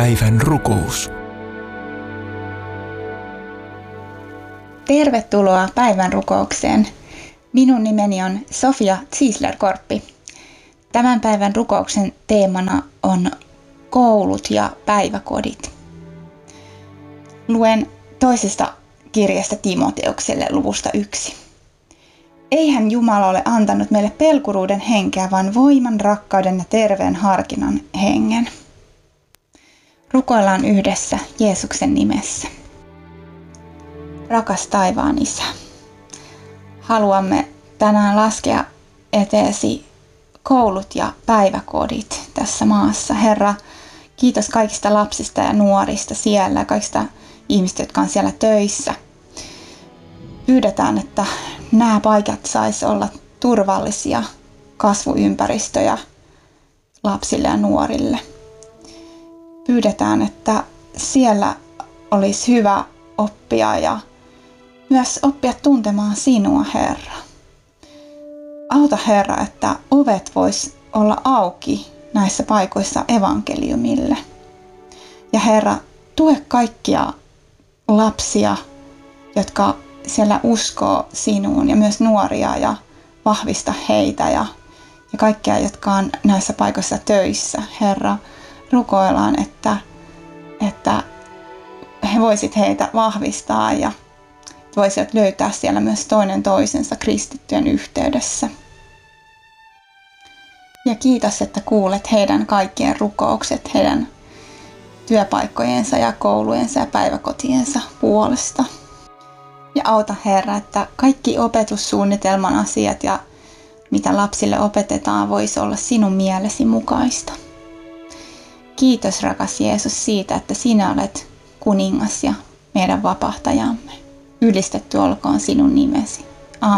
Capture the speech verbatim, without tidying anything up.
Päivän rukous. Tervetuloa päivän rukoukseen. Minun nimeni on Sofia Ziesler-Korppi. Tämän päivän rukouksen teemana on koulut ja päiväkodit. Luen toisesta kirjasta Timoteukselle luvusta yksi. Eihän Jumala ole antanut meille pelkuruuden henkeä, vaan voiman, rakkauden ja terveen harkinnan hengen. Rukoillaan yhdessä Jeesuksen nimessä. Rakas taivaan Isä, haluamme tänään laskea eteesi koulut ja päiväkodit tässä maassa. Herra, kiitos kaikista lapsista ja nuorista siellä, kaikista ihmistä, jotka on siellä töissä. Pyydetään, että nämä paikat saisi olla turvallisia kasvuympäristöjä lapsille ja nuorille. Pyydetään, että siellä olisi hyvä oppia ja myös oppia tuntemaan sinua, Herra. Auta, Herra, että ovet vois olla auki näissä paikoissa evankeliumille. Ja Herra, tue kaikkia lapsia, jotka siellä uskoo sinuun, ja myös nuoria, ja vahvista heitä ja, ja kaikkia, jotka on näissä paikoissa töissä. Herra, rukoillaan, että, että he voisit heitä vahvistaa ja voisivat löytää siellä myös toinen toisensa kristittyjen yhteydessä. Ja kiitos, että kuulet heidän kaikkien rukoukset, heidän työpaikkojensa ja koulujensa ja päiväkotiensa puolesta. Ja auta, Herra, että kaikki opetussuunnitelman asiat ja mitä lapsille opetetaan voisi olla sinun mielesi mukaista. Kiitos, rakas Jeesus, siitä, että sinä olet kuningas ja meidän vapahtajamme. Ylistetty olkoon sinun nimesi.